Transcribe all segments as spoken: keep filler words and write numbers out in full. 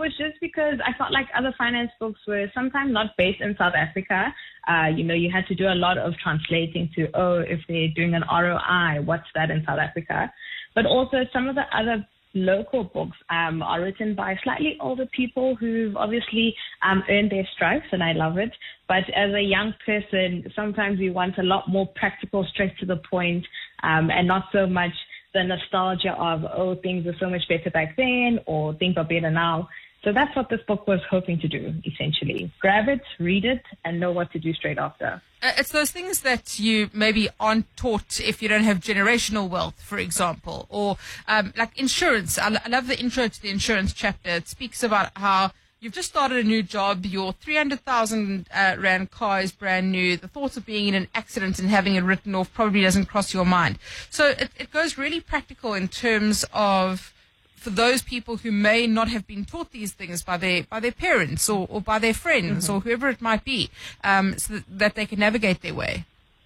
was just because I felt like other finance books were sometimes not based in South Africa. Uh, you know, you had to do a lot of translating to, oh, if they're doing an R O I, what's that in South Africa? But also some of the other local books um, are written by slightly older people who've obviously um, earned their stripes, and I love it. But as a young person, sometimes we want a lot more practical, straight to the point, um, and not so much the nostalgia of, oh, things were so much better back then, or things are better now. So that's what this book was hoping to do, essentially. Grab it, read it, and know what to do straight after. Uh, it's those things that you maybe aren't taught if you don't have generational wealth, for example, or um, like insurance. I, I love the intro to the insurance chapter. It speaks about how you've just started a new job, your three hundred thousand uh, rand car is brand new, the thoughts of being in an accident and having it written off probably doesn't cross your mind. So it, it goes really practical in terms of, for those people who may not have been taught these things by their by their parents or, or by their friends mm-hmm. or whoever it might be, um, so that, that they can navigate their way.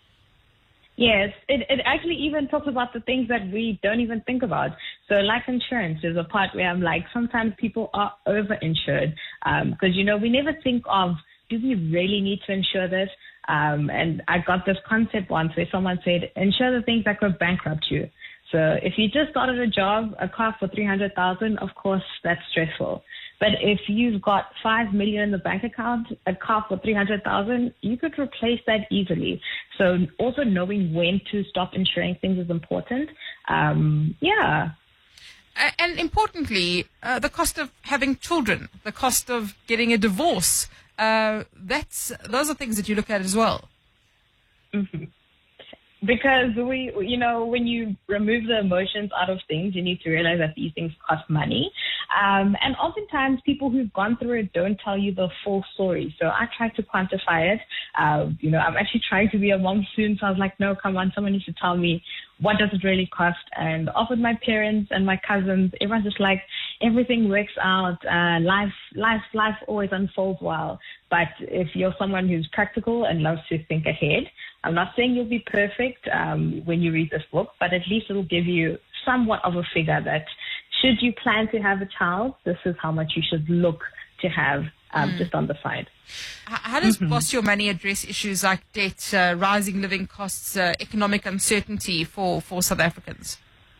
Yes, it, it actually even talks about the things that we don't even think about. So life insurance is a part where I'm like, sometimes people are over-insured because, um, you know, we never think of, do we really need to insure this? Um, and I got this concept once where someone said, insure the things that could bankrupt you. So if you just started a job, a car for three hundred thousand, of course, that's stressful. But if you've got five million in the bank account, a car for three hundred thousand, you could replace that easily. So also knowing when to stop insuring things is important. Um, yeah. And importantly, uh, the cost of having children, the cost of getting a divorce, uh, that's those are things that you look at as well. Mm-hmm. Because we, you know, when you remove the emotions out of things, you need to realize that these things cost money. Um, and oftentimes people who've gone through it don't tell you the full story. So I try to quantify it. Uh, you know, I'm actually trying to be a mom soon. So I was like, no, come on, someone needs to tell me what does it really cost. And often my parents and my cousins, everyone's just like, everything works out. Uh, life, life, life always unfolds well. But if you're someone who's practical and loves to think ahead, I'm not saying you'll be perfect um, when you read this book, but at least it'll give you somewhat of a figure that should you plan to have a child, this is how much you should look to have um, mm. just on the side. How does mm-hmm. Boss Your Money address issues like debt, uh, rising living costs, uh, economic uncertainty for, for South Africans?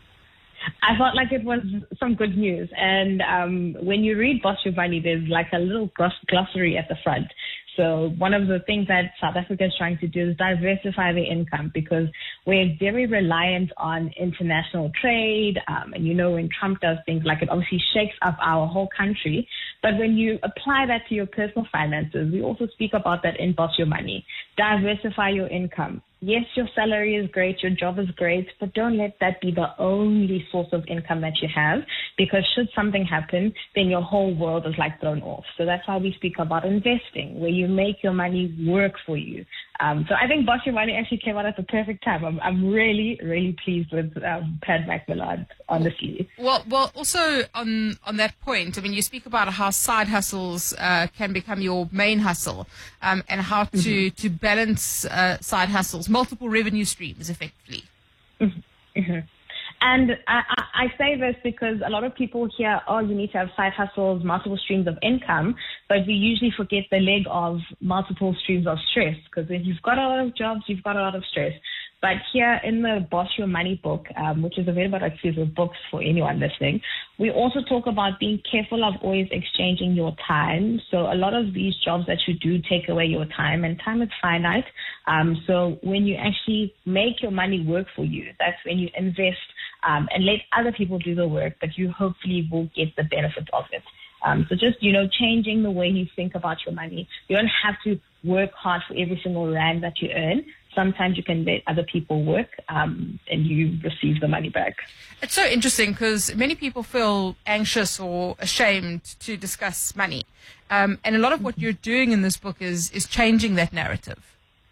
I felt like it was some good news. And um, when you read Boss Your Money, there's like a little glossary at the front. So one of the things that South Africa is trying to do is diversify their income because we're very reliant on international trade. Um, and, you know, when Trump does things like it obviously shakes up our whole country. But when you apply that to your personal finances, we also speak about that in Boss Your Money. Diversify your income. Yes, your salary is great, your job is great, but don't let that be the only source of income that you have, because should something happen, then your whole world is like thrown off. So that's why we speak about investing, where you make your money work for you. Um, so I think Boss Your Money actually came out at the perfect time. I'm, I'm really, really pleased with um, Pat McMillan, honestly. Well, well, also on on that point, I mean, you speak about how side hustles uh, can become your main hustle, um, and how to mm-hmm. to balance uh, side hustles, multiple revenue streams, effectively. Mm-hmm. Mm-hmm. And I, I say this because a lot of people hear, oh, you need to have side hustles, multiple streams of income, but we usually forget the leg of multiple streams of stress, because when you've got a lot of jobs, you've got a lot of stress. But here in the Boss Your Money book, um, which is available at exclusive books for anyone listening, we also talk about being careful of always exchanging your time. So a lot of these jobs that you do take away your time, and time is finite. Um, so when you actually make your money work for you, that's when you invest um, and let other people do the work, but you hopefully will get the benefit of it. Um, so just, you know, changing the way you think about your money. You don't have to work hard for every single rand that you earn. Sometimes you can let other people work um, and you receive the money back. It's so interesting because many people feel anxious or ashamed to discuss money. Um, and a lot of what you're doing in this book is, is changing that narrative.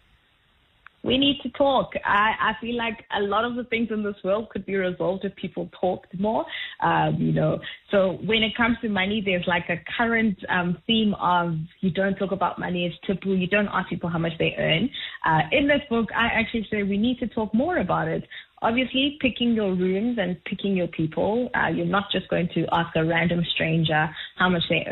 We need to talk. I, I feel like a lot of the things in this world could be resolved if people talked more. Um, you know, so when it comes to money, there's like a current um, theme of you don't talk about money. It's taboo. You don't ask people how much they earn. Uh, in this book, I actually say we need to talk more about it. Obviously, picking your rooms and picking your people. Uh, you're not just going to ask a random stranger how much they earn.